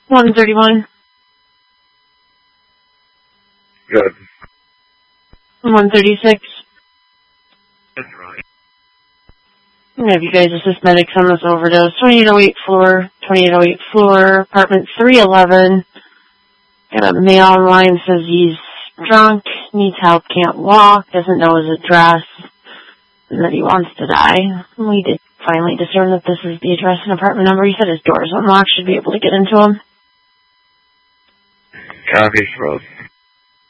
131. Good. 136. That's right. Have you guys assist medics on this overdose? 2808 floor, apartment 311. Got a mail online, says he's drunk, needs help, can't walk, doesn't know his address, and that he wants to die. We did finally discern that this is the address and apartment number. He said his door's unlocked, should be able to get into him. Copy, Rose.